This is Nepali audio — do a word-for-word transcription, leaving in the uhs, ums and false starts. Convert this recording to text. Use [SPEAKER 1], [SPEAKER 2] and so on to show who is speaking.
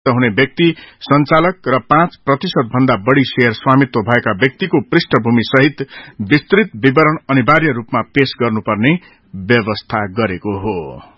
[SPEAKER 1] स्वामित्व हुने व्यक्ति संचालक र पाँच प्रतिशत भन्दा बढ़ी शेयर स्वामित्व भएका व्यक्तिको पृष्ठभूमि सहित विस्तृत विवरण अनिवार्य रूपमा पेश गर्नुपर्ने व्यवस्था गरेको हो।